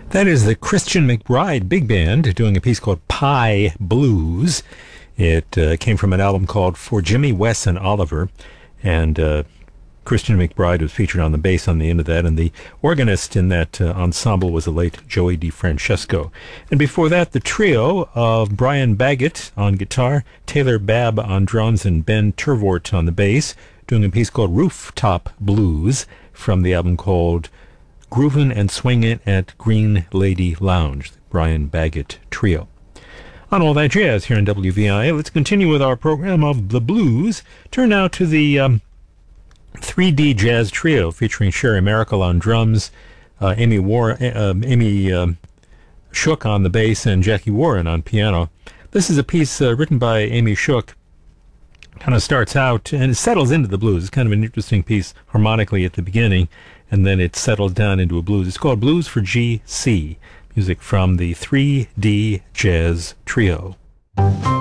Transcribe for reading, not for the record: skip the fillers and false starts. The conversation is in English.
That is the Christian McBride Big Band doing a piece called Pie Blues. It came from an album called For Jimmy, Wes, and Oliver, and Christian McBride was featured on the bass on the end of that, and the organist in that ensemble was the late Joey DeFrancesco. And before that, the trio of Brian Baggett on guitar, Taylor Babb on drums, and Ben Turvort on the bass, doing a piece called Rooftop Blues from the album called Groovin' and Swingin' at Green Lady Lounge, the Brian Baggett Trio. On All That Jazz here in WVIA, let's continue with our program of the blues. Turn now to the 3D Jazz Trio featuring Sherry Miracle on drums, Amy Shook on the bass, and Jackie Warren on piano. This is a piece written by Amy Shook. Kind of starts out and it settles into the blues. It's kind of an interesting piece harmonically at the beginning, and then it settles down into a blues. It's called Blues for GC, music from the 3D Jazz Trio.